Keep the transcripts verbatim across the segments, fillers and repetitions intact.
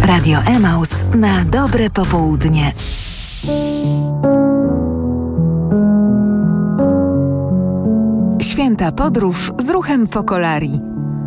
Radio Emaus na dobre popołudnie. Święta podróż z ruchem Focolari.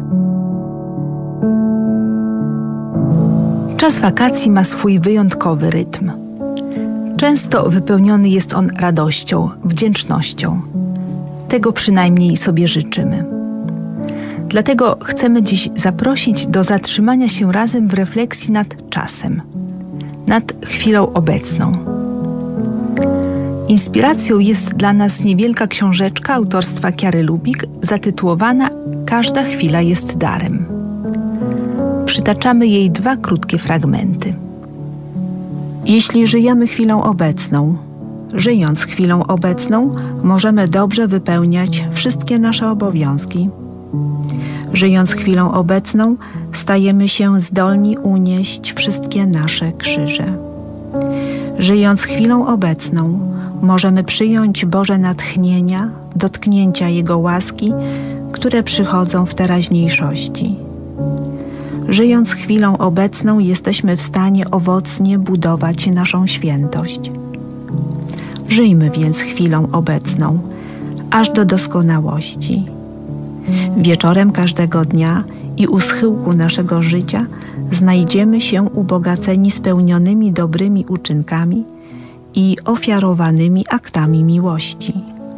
Czas wakacji ma swój wyjątkowy rytm. Często wypełniony jest on radością, wdzięcznością. Tego przynajmniej sobie życzymy. Dlatego chcemy dziś zaprosić do zatrzymania się razem w refleksji nad czasem, nad chwilą obecną. Inspiracją jest dla nas niewielka książeczka autorstwa Kiary Lubick zatytułowana „Każda chwila jest darem”. Przytaczamy jej dwa krótkie fragmenty. Jeśli żyjemy chwilą obecną, żyjąc chwilą obecną, możemy dobrze wypełniać wszystkie nasze obowiązki. Żyjąc chwilą obecną, stajemy się zdolni unieść wszystkie nasze krzyże. Żyjąc chwilą obecną, możemy przyjąć Boże natchnienia, dotknięcia Jego łaski, które przychodzą w teraźniejszości. Żyjąc chwilą obecną, jesteśmy w stanie owocnie budować naszą świętość. Żyjmy więc chwilą obecną, aż do doskonałości. Wieczorem każdego dnia i u schyłku naszego życia znajdziemy się ubogaceni spełnionymi dobrymi uczynkami i ofiarowanymi aktami miłości.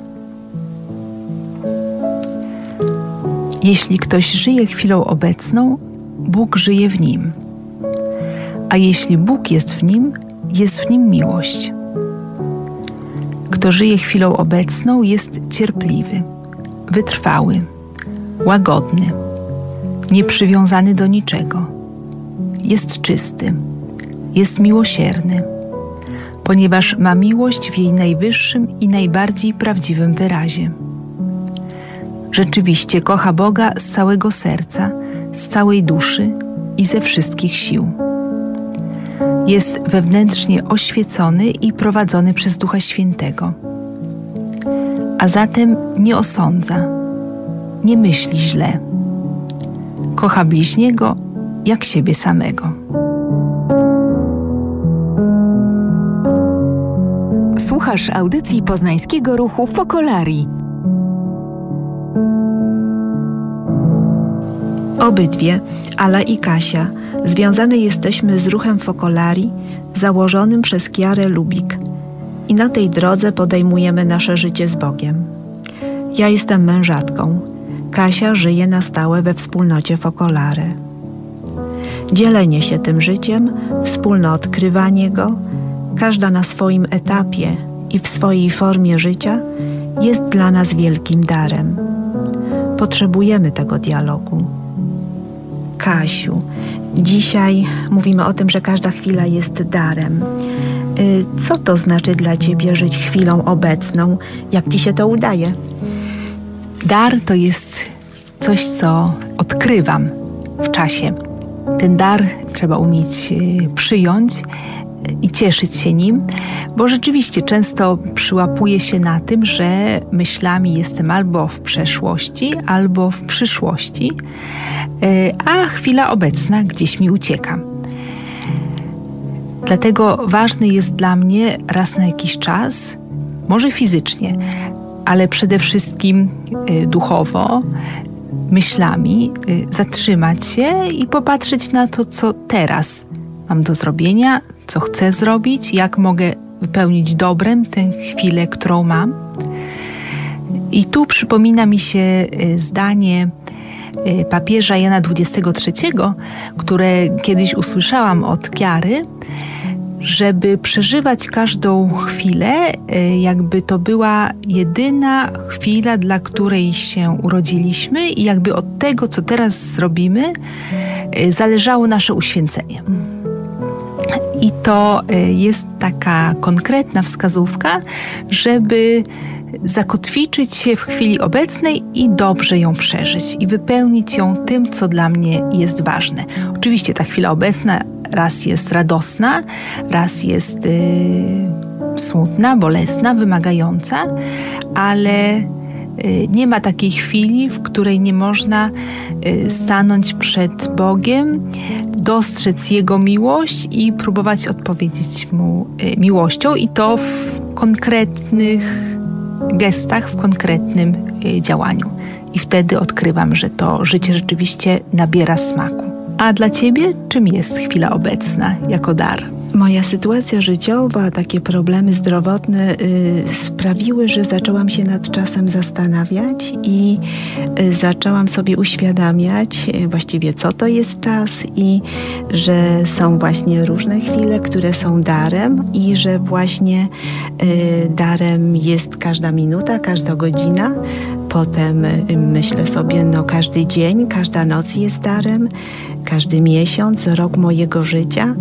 Jeśli ktoś żyje chwilą obecną, Bóg żyje w nim. A jeśli Bóg jest w nim, jest w nim miłość. Kto żyje chwilą obecną, jest cierpliwy, wytrwały, łagodny, nieprzywiązany do niczego. Jest czysty, jest miłosierny, ponieważ ma miłość w jej najwyższym i najbardziej prawdziwym wyrazie. Rzeczywiście kocha Boga z całego serca, z całej duszy i ze wszystkich sił. Jest wewnętrznie oświecony i prowadzony przez Ducha Świętego. A zatem nie osądza, nie myśli źle. Kocha bliźniego jak siebie samego. Słuchasz audycji poznańskiego ruchu Focolari. Obydwie, Ala i Kasia, związane jesteśmy z ruchem Focolari założonym przez Kiarę Lubick i na tej drodze podejmujemy nasze życie z Bogiem. Ja jestem mężatką, Kasia żyje na stałe we wspólnocie Focolare. Dzielenie się tym życiem, wspólne odkrywanie go, każda na swoim etapie i w swojej formie życia jest dla nas wielkim darem. Potrzebujemy tego dialogu. Kasiu, dzisiaj mówimy o tym, że każda chwila jest darem. Co to znaczy dla Ciebie żyć chwilą obecną? Jak Ci się to udaje? Dar to jest coś, co odkrywam w czasie. Ten dar trzeba umieć przyjąć i cieszyć się nim, bo rzeczywiście często przyłapuję się na tym, że myślami jestem albo w przeszłości, albo w przyszłości, a chwila obecna gdzieś mi ucieka. Dlatego ważny jest dla mnie raz na jakiś czas, może fizycznie, ale przede wszystkim duchowo, myślami, zatrzymać się i popatrzeć na to, co teraz mam do zrobienia, co chcę zrobić, jak mogę wypełnić dobrem tę chwilę, którą mam. I tu przypomina mi się zdanie papieża Jana dwudziestego trzeciego, które kiedyś usłyszałam od Kiary, żeby przeżywać każdą chwilę, jakby to była jedyna chwila, dla której się urodziliśmy i jakby od tego, co teraz zrobimy, zależało nasze uświęcenie. I to jest taka konkretna wskazówka, żeby zakotwiczyć się w chwili obecnej i dobrze ją przeżyć i wypełnić ją tym, co dla mnie jest ważne. Oczywiście ta chwila obecna raz jest radosna, raz jest yy, smutna, bolesna, wymagająca, ale Nie ma takiej chwili, w której nie można stanąć przed Bogiem, dostrzec Jego miłość i próbować odpowiedzieć Mu miłością, i to w konkretnych gestach, w konkretnym działaniu. I wtedy odkrywam, że to życie rzeczywiście nabiera smaku. A dla Ciebie czym jest chwila obecna jako dar? Moja sytuacja życiowa, takie problemy zdrowotne y, sprawiły, że zaczęłam się nad czasem zastanawiać i y, zaczęłam sobie uświadamiać y, właściwie, co to jest czas, i że są właśnie różne chwile, które są darem, i że właśnie y, darem jest każda minuta, każda godzina. Potem y, myślę sobie, no każdy dzień, każda noc jest darem, każdy miesiąc, rok mojego życia.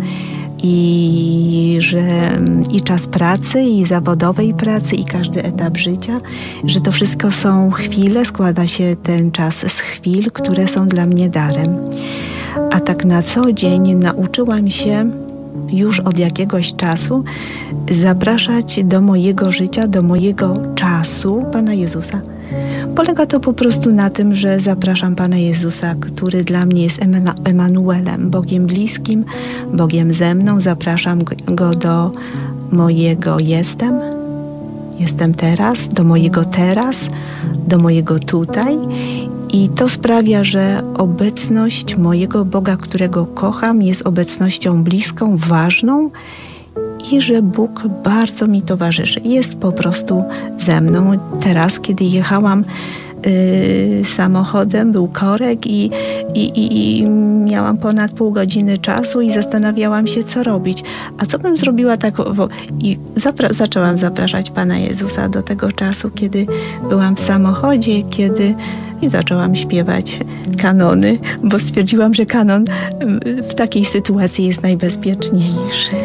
I że i czas pracy, i zawodowej pracy, i każdy etap życia, że to wszystko są chwile, składa się ten czas z chwil, które są dla mnie darem. A tak na co dzień nauczyłam się już od jakiegoś czasu zapraszać do mojego życia, do mojego czasu Pana Jezusa. Polega to po prostu na tym, że zapraszam Pana Jezusa, który dla mnie jest Emanuelem, Bogiem bliskim, Bogiem ze mną. Zapraszam Go do mojego jestem, jestem teraz, do mojego teraz, do mojego tutaj. I to sprawia, że obecność mojego Boga, którego kocham, jest obecnością bliską, ważną, i że Bóg bardzo mi towarzyszy. Jest po prostu ze mną. Teraz, kiedy jechałam yy, samochodem, był korek i, i, i, i miałam ponad pół godziny czasu i zastanawiałam się, co robić. A co bym zrobiła tak... Wo- I zapra- zaczęłam zapraszać Pana Jezusa do tego czasu, kiedy byłam w samochodzie, kiedy... I zaczęłam śpiewać kanony, bo stwierdziłam, że kanon w takiej sytuacji jest najbezpieczniejszy.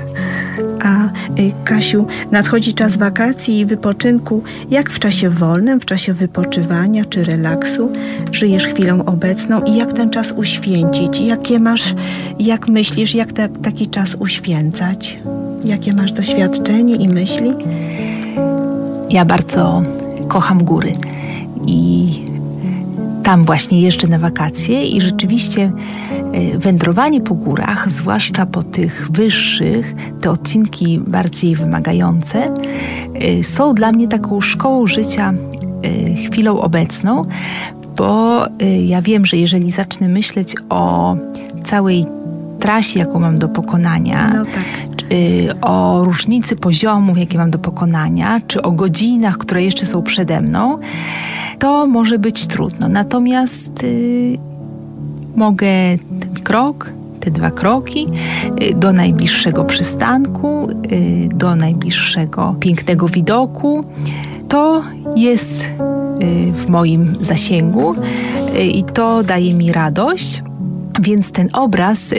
A Kasiu, nadchodzi czas wakacji i wypoczynku. Jak w czasie wolnym, w czasie wypoczywania czy relaksu żyjesz chwilą obecną i jak ten czas uświęcić? Jakie masz, jak myślisz, jak te, taki czas uświęcać? Jakie masz doświadczenie i myśli? Ja bardzo kocham góry i tam właśnie jeżdżę na wakacje i rzeczywiście wędrowanie po górach, zwłaszcza po tych wyższych, te odcinki bardziej wymagające, są dla mnie taką szkołą życia, chwilą obecną, bo ja wiem, że jeżeli zacznę myśleć o całej trasie, jaką mam do pokonania, no tak. o różnicy poziomów, jakie mam do pokonania, czy o godzinach, które jeszcze są przede mną, to może być trudno. Natomiast y, mogę ten krok, te dwa kroki y, do najbliższego przystanku, y, do najbliższego pięknego widoku. To jest y, w moim zasięgu y, i to daje mi radość. Więc ten obraz